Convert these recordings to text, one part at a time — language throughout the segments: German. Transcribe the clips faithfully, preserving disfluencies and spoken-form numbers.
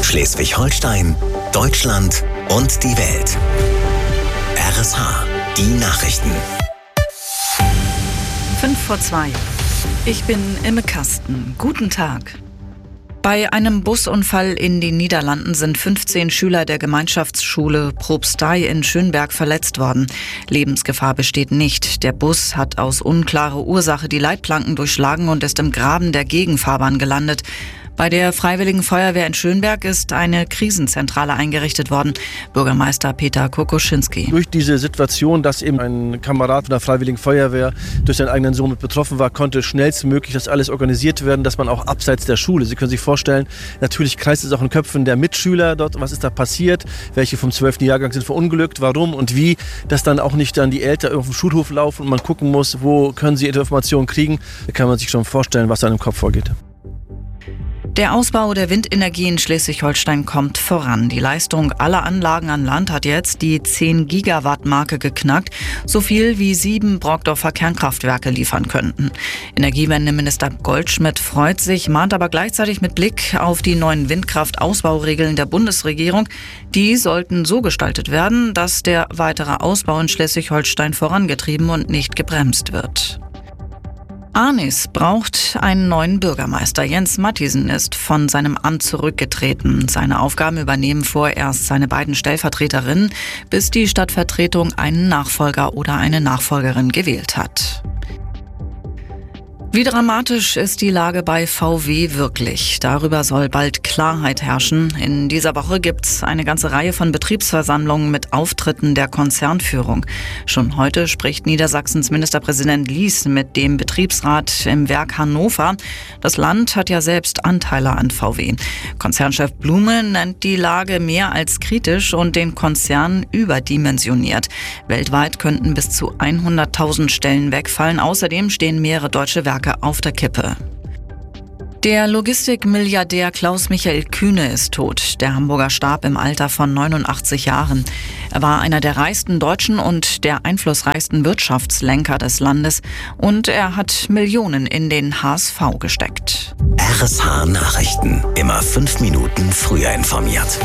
Schleswig-Holstein, Deutschland und die Welt. R S H, die Nachrichten. Fünf vor zwei. Ich bin Imme Kasten. Guten Tag. Bei einem Busunfall in den Niederlanden sind fünfzehn Schüler der Gemeinschaftsschule Probstei in Schönberg verletzt worden. Lebensgefahr besteht nicht. Der Bus hat aus unklarer Ursache die Leitplanken durchschlagen und ist im Graben der Gegenfahrbahn gelandet. Bei der Freiwilligen Feuerwehr in Schönberg ist eine Krisenzentrale eingerichtet worden. Bürgermeister Peter Kokoschinski. Durch diese Situation, dass eben ein Kamerad von der Freiwilligen Feuerwehr durch seinen eigenen Sohn mit betroffen war, konnte schnellstmöglich das alles organisiert werden, dass man auch abseits der Schule, Sie können sich vorstellen, natürlich kreist es auch in Köpfen der Mitschüler dort, was ist da passiert, welche vom zwölften Jahrgang sind verunglückt, warum und wie, dass dann auch nicht dann die Eltern auf dem Schulhof laufen und man gucken muss, wo können sie Informationen kriegen. Da kann man sich schon vorstellen, was da im Kopf vorgeht. Der Ausbau der Windenergie in Schleswig-Holstein kommt voran. Die Leistung aller Anlagen an Land hat jetzt die zehn Gigawatt Marke geknackt, so viel wie sieben Brokdorfer Kernkraftwerke liefern könnten. Energiewendeminister Goldschmidt freut sich, mahnt aber gleichzeitig mit Blick auf die neuen Windkraftausbauregeln der Bundesregierung. Die sollten so gestaltet werden, dass der weitere Ausbau in Schleswig-Holstein vorangetrieben und nicht gebremst wird. Arnis braucht einen neuen Bürgermeister. Jens Mathiesen ist von seinem Amt zurückgetreten. Seine Aufgaben übernehmen vorerst seine beiden Stellvertreterinnen, bis die Stadtvertretung einen Nachfolger oder eine Nachfolgerin gewählt hat. Wie dramatisch ist die Lage bei V W wirklich? Darüber soll bald Klarheit herrschen. In dieser Woche gibt's eine ganze Reihe von Betriebsversammlungen mit Auftritten der Konzernführung. Schon heute spricht Niedersachsens Ministerpräsident Lies mit dem Betriebsrat im Werk Hannover. Das Land hat ja selbst Anteile an V W. Konzernchef Blume nennt die Lage mehr als kritisch und den Konzern überdimensioniert. Weltweit könnten bis zu hunderttausend Stellen wegfallen. Außerdem stehen mehrere deutsche Werke auf der Kippe. Der Logistikmilliardär Klaus-Michael Kühne ist tot. Der Hamburger starb im Alter von neunundachtzig Jahren. Er war einer der reichsten Deutschen und der einflussreichsten Wirtschaftslenker des Landes. Und er hat Millionen in den H S V gesteckt. R S H Nachrichten. Immer fünf Minuten früher informiert.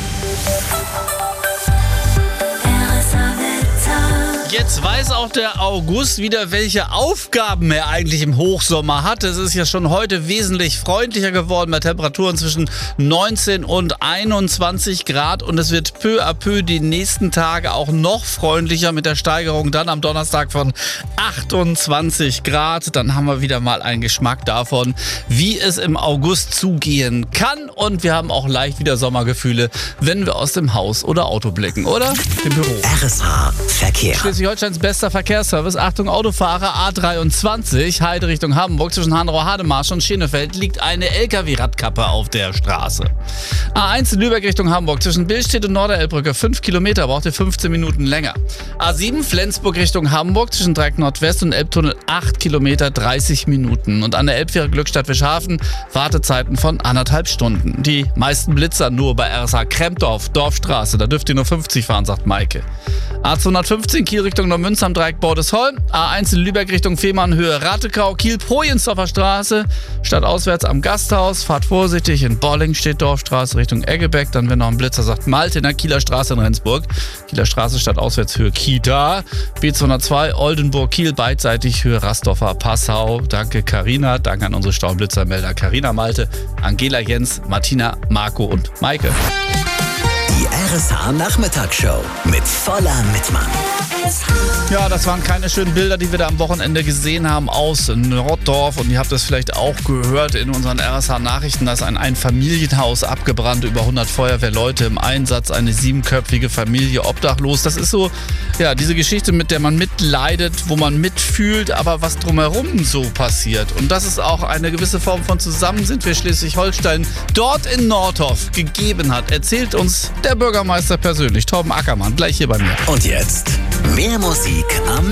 Jetzt weiß auch der August wieder, welche Aufgaben er eigentlich im Hochsommer hat. Es ist ja schon heute wesentlich freundlicher geworden bei Temperaturen zwischen neunzehn und einundzwanzig Grad. Und es wird peu à peu die nächsten Tage auch noch freundlicher mit der Steigerung dann am Donnerstag von achtundzwanzig Grad. Dann haben wir wieder mal einen Geschmack davon, wie es im August zugehen kann. Und wir haben auch leicht wieder Sommergefühle, wenn wir aus dem Haus oder Auto blicken, oder? Im Büro. R S H Verkehr. Schleswig-Holsteins bester Verkehrsservice. Achtung Autofahrer, A dreiundzwanzig, Heide Richtung Hamburg. Zwischen Hanau-Hademarsch und Schenefeld liegt eine L K W-Radkappe auf der Straße. A eins Lübeck Richtung Hamburg. Zwischen Billstedt und Norderelbbrücke fünf Kilometer, braucht ihr fünfzehn Minuten länger. A sieben Flensburg Richtung Hamburg. Zwischen Dreieck Nordwest und Elbtunnel acht Kilometer, dreißig Minuten. Und an der Elbfähre Glückstadt Fischhafen Wartezeiten von anderthalb Stunden. Die meisten Blitzer nur bei R S H Krempdorf, Dorfstraße. Da dürft ihr nur fünfzig fahren, sagt Maike. A zweihundertfünfzehn Kiel Richtung Neumünster am Dreieck Bordesholm. A eins in Lübeck Richtung Fehmarn Höhe Ratekau. Kiel Projensdorfer Straße. Stadtauswärts am Gasthaus. Fahrt vorsichtig. In Bolling steht Dorfstraße Richtung Eggebeck. Dann, wenn noch ein Blitzer sagt, Malte in der Kieler Straße in Rendsburg. Kieler Straße Stadtauswärts Höhe Kita. B zweihundertzwei Oldenburg Kiel beidseitig Höhe Rastoffer Passau. Danke Carina. Danke an unsere Staublitzermelder Carina, Malte, Angela, Jens, Martina, Marco und Maike. Die R S H Nachmittagsshow mit voller Mitmann. Ja, das waren keine schönen Bilder, die wir da am Wochenende gesehen haben aus Norddorf. Und ihr habt das vielleicht auch gehört in unseren R S H-Nachrichten. Da ist ein Einfamilienhaus abgebrannt, über hundert Feuerwehrleute im Einsatz, eine siebenköpfige Familie obdachlos. Das ist so, ja, diese Geschichte, mit der man mitleidet, wo man mitfühlt, aber was drumherum so passiert. Und das ist auch eine gewisse Form von Zusammen sind wir Schleswig-Holstein dort in Nordorf gegeben hat. Erzählt uns der Bürgermeister persönlich, Torben Ackermann, gleich hier bei mir. Und jetzt mehr Musik am